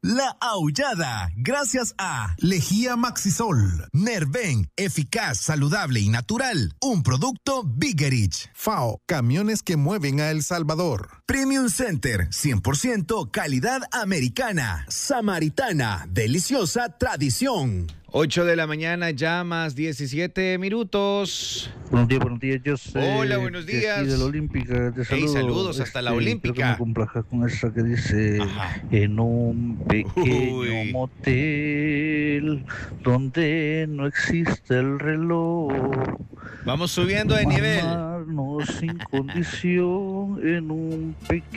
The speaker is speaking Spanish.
La Aullada, gracias a Lejía Maxisol, Nerven, eficaz, saludable y natural, un producto Bigerich. FAO, camiones que mueven a El Salvador. Premium Center, 100% calidad americana. Samaritana, deliciosa tradición. 8 de la mañana, ya más 17 minutos. Buenos días, yo sé. Hola, buenos días. De la Olímpica, te saludo. Saludos hasta la Olímpica. Creo que me complazca con esa que dice: en un pequeño motel donde no existe el reloj. Vamos subiendo de nivel. Amarnos sin condición en un pequeño